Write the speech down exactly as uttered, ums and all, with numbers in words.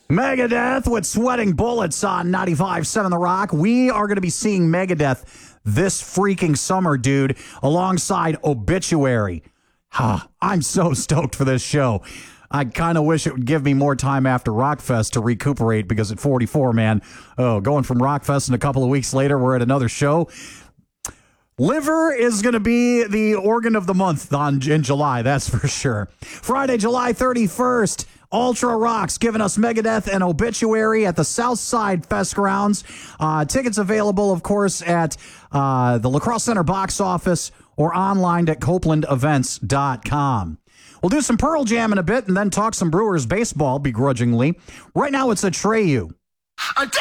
Megadeth with Sweating Bullets on ninety-five point seven The Rock. We are going to be seeing Megadeth this freaking summer, dude, alongside Obituary. Huh, I'm so stoked for this show. I kind of wish it would give me more time after Rockfest to recuperate, because at forty-four, man, oh, going from Rockfest and a couple of weeks later, we're at another show. Liver is going to be the organ of the month on, in July, that's for sure. Friday, July thirty-first, Ultra Rocks giving us Megadeth and Obituary at the Southside Fest grounds. Uh, tickets available, of course, at uh, the La Crosse Center box office or online at copeland events dot com. We'll do some Pearl Jam in a bit and then talk some Brewers baseball begrudgingly. Right now, it's Atreyu.